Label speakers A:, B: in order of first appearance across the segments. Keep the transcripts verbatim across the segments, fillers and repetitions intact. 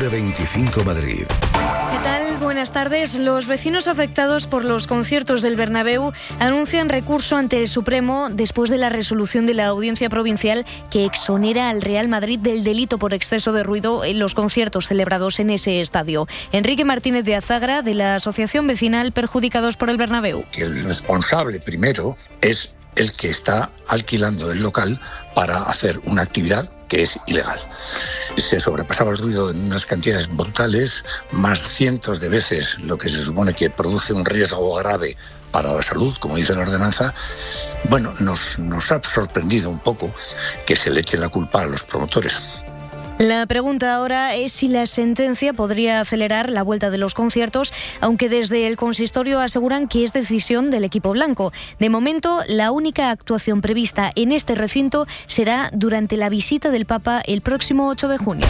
A: R veinticinco Madrid.
B: ¿Qué tal? Buenas tardes. Los vecinos afectados por los conciertos del Bernabéu anuncian recurso ante el Supremo después de la resolución de la Audiencia Provincial que exonera al Real Madrid del delito por exceso de ruido en los conciertos celebrados en ese estadio. Enrique Martínez de Azagra, de la Asociación Vecinal Perjudicados por el Bernabéu.
C: El responsable primero es el que está alquilando el local para hacer una actividad que es ilegal. Se sobrepasaba el ruido en unas cantidades brutales, más cientos de veces lo que se supone que produce un riesgo grave para la salud, como dice la ordenanza. Bueno, nos, nos ha sorprendido un poco que se le eche la culpa a los promotores.
B: La pregunta ahora es si la sentencia podría acelerar la vuelta de los conciertos, aunque desde el consistorio aseguran que es decisión del equipo blanco. De momento, la única actuación prevista en este recinto será durante la visita del Papa el próximo ocho de junio.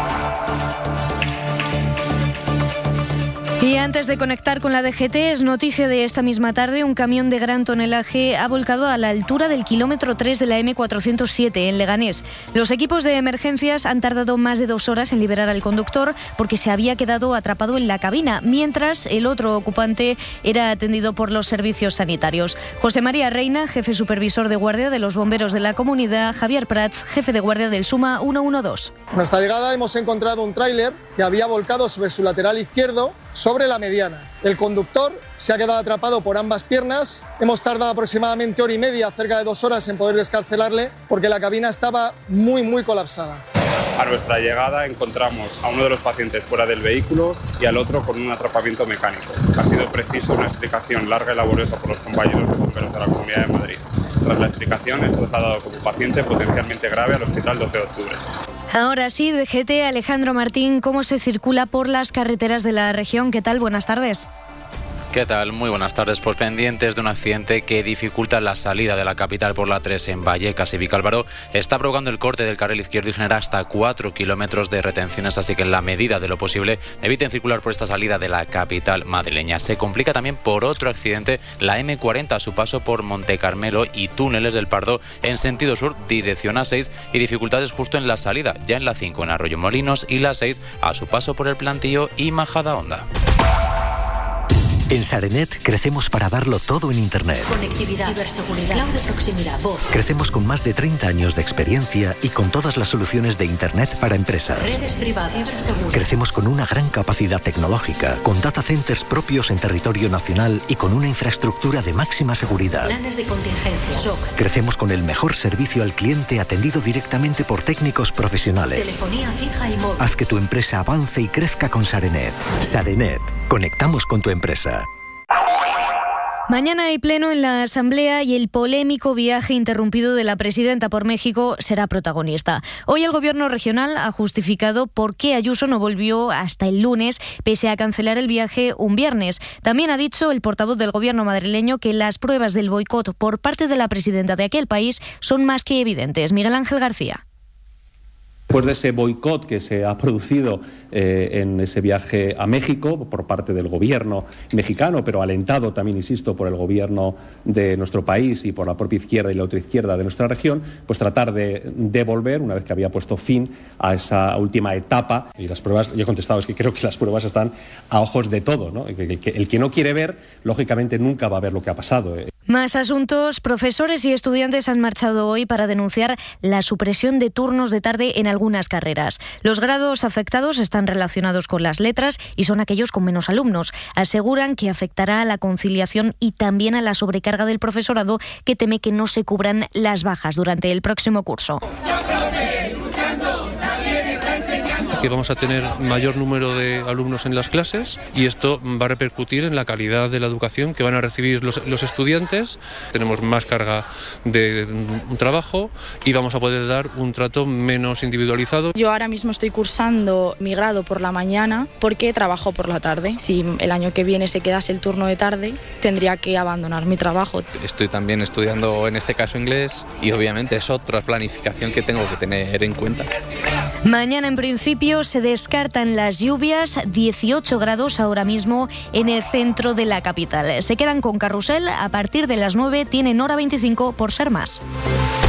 B: Y antes de conectar con la D G T, es noticia de esta misma tarde, un camión de gran tonelaje ha volcado a la altura del kilómetro tres de la eme cuatrocientos siete en Leganés. Los equipos de emergencias han tardado más de dos horas en liberar al conductor porque se había quedado atrapado en la cabina, mientras el otro ocupante era atendido por los servicios sanitarios. José María Reina, jefe supervisor de guardia de los bomberos de la comunidad, Javier Prats, jefe de guardia del SUMA ciento doce.
D: A nuestra llegada hemos encontrado un tráiler que había volcado sobre su lateral izquierdo, sobre la mediana. El conductor se ha quedado atrapado por ambas piernas. Hemos tardado aproximadamente hora y media, cerca de dos horas, en poder descarcelarle porque la cabina estaba muy, muy colapsada.
E: A nuestra llegada encontramos a uno de los pacientes fuera del vehículo y al otro con un atrapamiento mecánico. Ha sido preciso una explicación larga y laboriosa por los compañeros de bomberos de la Comunidad de Madrid. Tras la explicación es trasladado como paciente potencialmente grave al Hospital doce de octubre.
B: Ahora sí, D G T, Alejandro Martín, ¿cómo se circula por las carreteras de la región? ¿Qué tal? Buenas tardes.
F: ¿Qué tal? Muy buenas tardes. Pues pendientes de un accidente que dificulta la salida de la capital por la tres en Vallecas y Vicálvaro. Está provocando el corte del carril izquierdo y genera hasta cuatro kilómetros de retenciones, así que en la medida de lo posible eviten circular por esta salida de la capital madrileña. Se complica también por otro accidente la eme cuarenta a su paso por Montecarmelo y Túneles del Pardo en sentido sur, dirección A seis, y dificultades justo en la salida, ya en la cinco en Arroyomolinos y la seis a su paso por el Plantío y Majadahonda.
G: En Sarenet crecemos para darlo todo en Internet.
H: Conectividad, ciberseguridad, cloud de proximidad, voz.
G: Crecemos con más de treinta años de experiencia y con todas las soluciones de Internet para empresas.
H: Redes privadas, ciberseguridad.
G: Crecemos con una gran capacidad tecnológica, con data centers propios en territorio nacional y con una infraestructura de máxima seguridad.
H: Planes de contingencia, S O C.
G: Crecemos con el mejor servicio al cliente atendido directamente por técnicos profesionales.
H: Telefonía fija y móvil.
G: Haz que tu empresa avance y crezca con Sarenet. Sarenet. Conectamos con tu empresa.
B: Mañana hay pleno en la Asamblea y el polémico viaje interrumpido de la presidenta por México será protagonista. Hoy el Gobierno regional ha justificado por qué Ayuso no volvió hasta el lunes, pese a cancelar el viaje un viernes. También ha dicho el portavoz del Gobierno madrileño que las pruebas del boicot por parte de la presidenta de aquel país son más que evidentes. Miguel Ángel García.
I: Después de ese boicot que se ha producido eh, en ese viaje a México por parte del gobierno mexicano, pero alentado también, insisto, por el gobierno de nuestro país y por la propia izquierda y la otra izquierda de nuestra región, pues tratar de devolver, una vez que había puesto fin a esa última etapa. Y las pruebas, yo he contestado, es que creo que las pruebas están a ojos de todo, ¿no? El que, el que no quiere ver, lógicamente nunca va a ver lo que ha pasado.
B: Más asuntos. Profesores y estudiantes han marchado hoy para denunciar la supresión de turnos de tarde en algunas carreras. Los grados afectados están relacionados con las letras y son aquellos con menos alumnos. Aseguran que afectará a la conciliación y también a la sobrecarga del profesorado, que teme que no se cubran las bajas durante el próximo curso.
J: Que vamos a tener mayor número de alumnos en las clases y esto va a repercutir en la calidad de la educación que van a recibir los, los estudiantes. Tenemos más carga de un trabajo y vamos a poder dar un trato menos individualizado.
K: Yo ahora mismo estoy cursando mi grado por la mañana porque trabajo por la tarde. Si el año que viene se quedase el turno de tarde, tendría que abandonar mi trabajo.
L: Estoy también estudiando, en este caso, inglés y obviamente es otra planificación que tengo que tener en cuenta.
B: Mañana, en principio, se descartan las lluvias, dieciocho grados ahora mismo en el centro de la capital. Se quedan con Carrusel, a partir de las nueve tienen hora veinticinco por ser más.